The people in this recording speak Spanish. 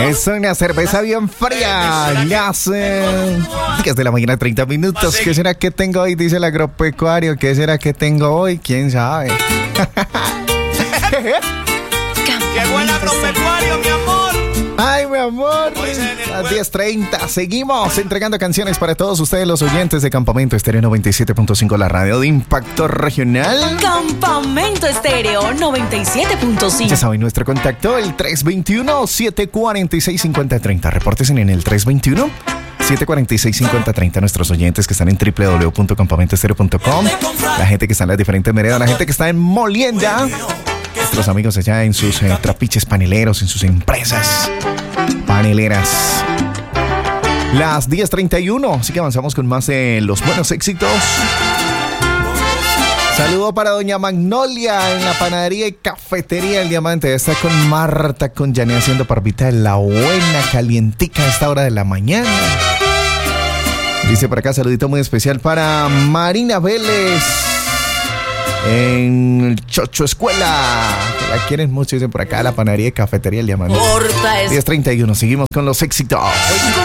Es una cerveza bien fría. Las 10 de la mañana, 30 minutos. ¿Qué será que tengo hoy? Dice el agropecuario. ¿Qué será que tengo hoy? ¿Quién sabe? Llegó el agropecuario, mi amor. Ay, mi amor. A 10:30. Seguimos entregando canciones para todos ustedes, los oyentes de Campamento Estéreo 97.5, la radio de impacto regional. Campamento Estéreo 97.5. Ya saben, nuestro contacto, el 321-746-5030. Repórtense en el 321-746-5030. Nuestros oyentes que están en www.campamentoestereo.com. La gente que está en las diferentes veredas, la gente que está en Molienda. Nuestros amigos allá en sus trapiches paneleros, en sus empresas paneleras. Las 10:31, así que avanzamos con más de los buenos éxitos. Saludo para doña Magnolia en la panadería y cafetería El Diamante. Está con Marta, con Yané haciendo parvita de la buena, calientica a esta hora de la mañana. Dice por acá, saludito muy especial para Marina Vélez en el Chocho Escuela, que la quieren mucho, dicen por acá, la panadería y cafetería El Diamante. 10:31, seguimos con los éxitos.